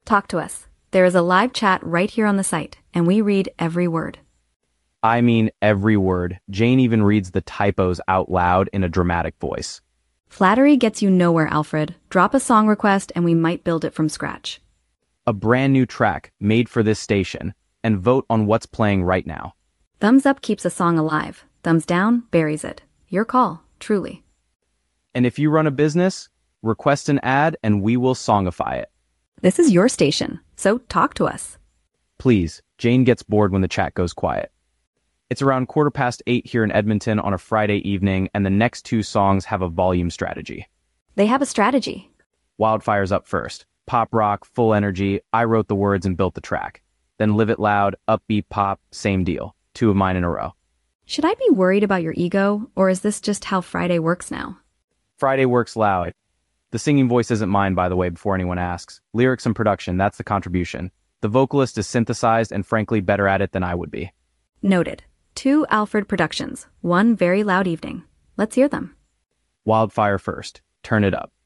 Talk to us. There is a live chat right here on the site, and we read every word. I mean every word. Jane even reads the typos out loud in a dramatic voice. Flattery gets you nowhere, Alfred. Drop a song request and we might build it from scratch. A brand new track made for this station, and vote on what's playing right now. Thumbs up keeps a song alive. Thumbs down buries it. Your call, truly. And if you run a business, request an ad and we will songify it. This is your station, so talk to us. Please, Jane gets bored when the chat goes quiet. It's around 8:15 here in Edmonton on a Friday evening, and the next two songs have a volume strategy. They have a strategy. Wildfire's up first. Pop rock, full energy. I wrote the words and built the track. Then Live It Loud, upbeat pop, same deal. Two of mine in a row. Should I be worried about your ego, or is this just how Friday works now? Friday works loud. The singing voice isn't mine, by the way, before anyone asks. Lyrics and production, that's the contribution. The vocalist is synthesized and frankly better at it than I would be. Noted. 2 Alfred productions, 1 very loud evening. Let's hear them. Wildfire first. Turn it up.